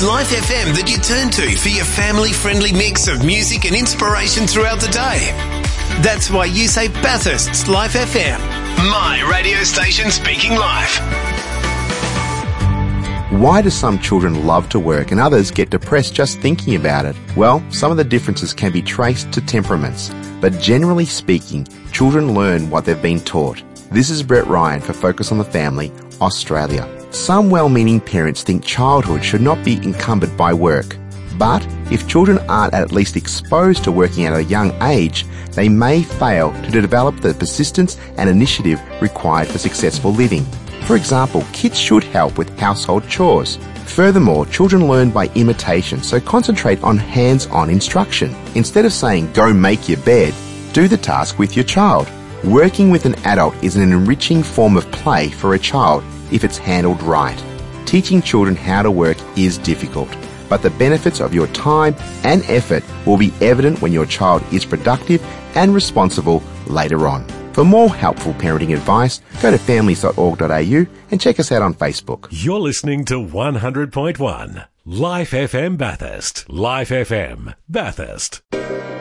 It's Life FM that you turn to for your family-friendly mix of music and inspiration throughout the day. That's why you say Bathurst's Life FM. My radio station speaking life. Why do some children love to work and others get depressed just thinking about it? Well, some of the differences can be traced to temperaments, but generally speaking, children learn what they've been taught. This is Brett Ryan for Focus on the Family, Australia. Some well-meaning parents think childhood should not be encumbered by work. But if children aren't at least exposed to working at a young age, they may fail to develop the persistence and initiative required for successful living. For example, kids should help with household chores. Furthermore, children learn by imitation, so concentrate on hands-on instruction. Instead of saying, go make your bed, do the task with your child. Working with an adult is an enriching form of play for a child if it's handled right. Teaching children how to work is difficult, but the benefits of your time and effort will be evident when your child is productive and responsible later on. For more helpful parenting advice, go to families.org.au and check us out on Facebook. You're listening to 100.1 Life FM Bathurst. Life FM Bathurst.